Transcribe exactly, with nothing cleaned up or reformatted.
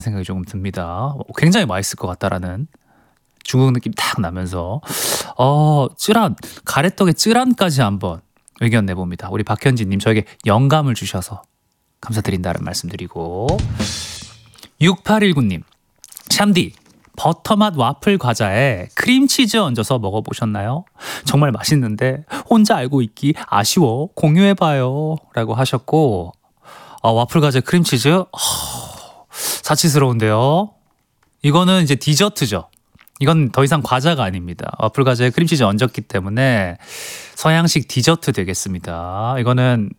생각이 조금 듭니다. 굉장히 맛있을 것 같다라는 중국 느낌 딱 나면서 어 쯔란 가래떡의 쯔란까지 한번 의견 내봅니다. 우리 박현진님 저에게 영감을 주셔서 감사드린다는 말씀드리고 육팔일구님 샴디 버터맛 와플 과자에 크림치즈 얹어서 먹어보셨나요? 정말 맛있는데 혼자 알고 있기 아쉬워 공유해봐요 라고 하셨고 아, 와플 과자에 크림치즈? 허, 사치스러운데요. 이거는 이제 디저트죠. 이건 더 이상 과자가 아닙니다. 와플 과자에 크림치즈 얹었기 때문에 서양식 디저트 되겠습니다. 이거는